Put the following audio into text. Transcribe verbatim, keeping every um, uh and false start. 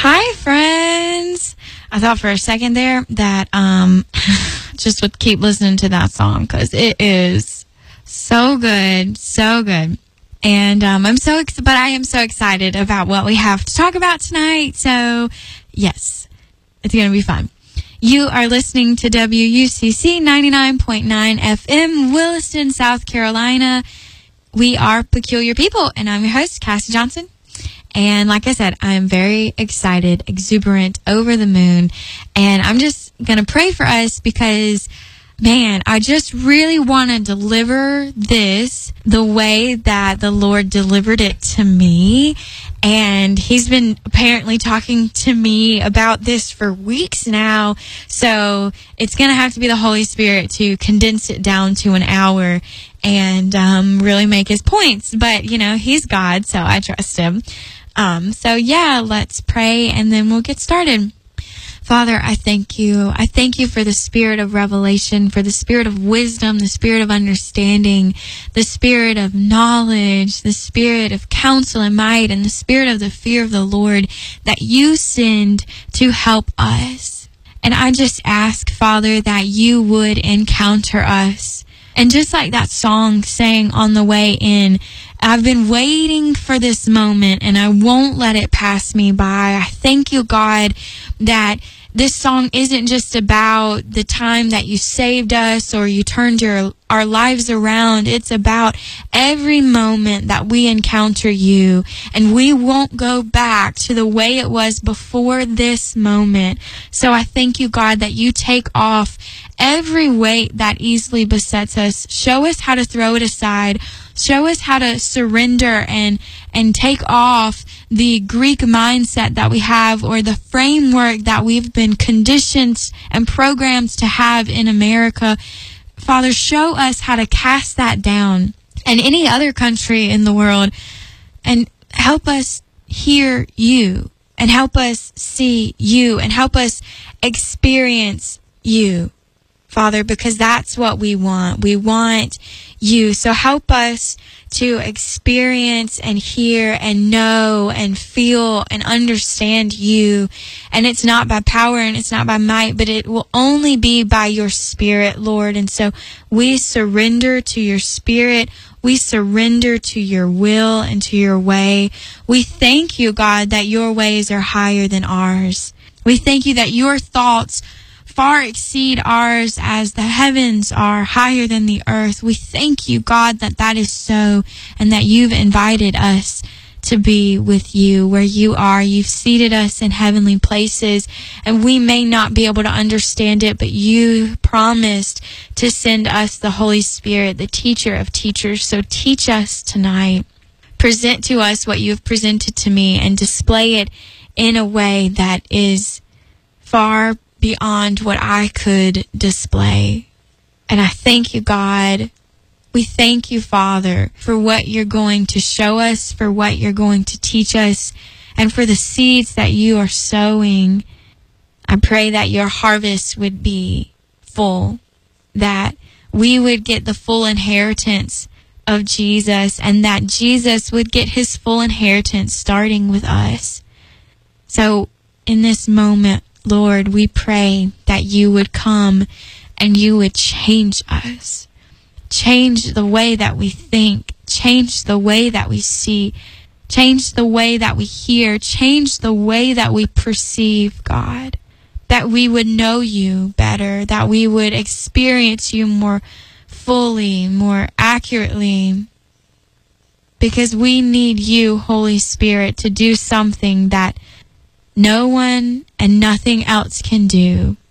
Hi, friends. I thought for a second there that um, just would keep listening to that song because it is so good, so good. And um, I'm so, ex- but I am so excited about what we have to talk about tonight. So, yes, it's going to be fun. You are listening to W U C C ninety-nine point nine F M, Williston, South Carolina. We are Peculiar People, and I'm your host, Cassie Johnson. And like I said, I'm very excited, exuberant, over the moon. And I'm just going to pray for us because, man, I just really want to deliver this the way that the Lord delivered it to me. And he's been apparently talking to me about this for weeks now. So it's going to have to be the Holy Spirit to condense it down to an hour and um, really make his points. But, you know, he's God, so I trust him. Um, so yeah, let's pray and then we'll get started. Father, I thank you. I thank you for the spirit of revelation, for the spirit of wisdom, the spirit of understanding, the spirit of knowledge, the spirit of counsel and might, and the spirit of the fear of the Lord that you send to help us. And I just ask, Father, that you would encounter us. And just like that song sang on the way in, I've been waiting for this moment and I won't let it pass me by. I thank you, God, that this song isn't just about the time that you saved us or you turned your our lives around. It's about every moment that we encounter you, and we won't go back to the way it was before this moment. So I thank you, God, that you take off every weight that easily besets us. Show us how to throw it aside. Show us how to surrender and and take off the Greek mindset that we have, or the framework that we've been conditioned and programmed to have in America. Father, show us how to cast that down, and any other country in the world, and help us hear you, and help us see you, and help us experience you, Father, because that's what we want. We want you. So help us to experience and hear and know and feel and understand you. And it's not by power and it's not by might, but it will only be by your Spirit, Lord. And so we surrender to your Spirit. We surrender to your will and to your way. We thank you, God, that your ways are higher than ours. We thank you that your thoughts far exceed ours as the heavens are higher than the earth. We thank you, God, that that is so, and that you've invited us to be with you where you are. You've seated us in heavenly places, and we may not be able to understand it, but you promised to send us the Holy Spirit, the teacher of teachers. So teach us tonight. Present to us what you have presented to me, and display it in a way that is far beyond what I could display. And I thank you, God. We thank you, Father, for what you're going to show us, for what you're going to teach us, and for the seeds that you are sowing. I pray that your harvest would be full, that we would get the full inheritance of Jesus, and that Jesus would get his full inheritance starting with us. So in this moment, Lord, we pray that you would come and you would change us. Change the way that we think. Change the way that we see. Change the way that we hear. Change the way that we perceive, God. That we would know you better. That we would experience you more fully, more accurately. Because we need you, Holy Spirit, to do something that no one and nothing else can do.